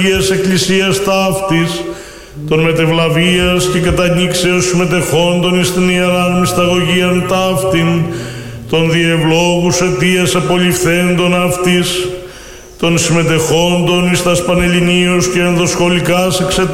Εκκλησίας ταύτης, των μετευλαβίας και κατανήξεως συμμετεχόντων εις την ιεράν μυσταγωγίαν ταύτην, των διευλόγους αιτίας απολυφθέντων αυτής, των συμμετεχόντων εις τας πανελληνίους και ενδοσχολικάς εξετάσεις,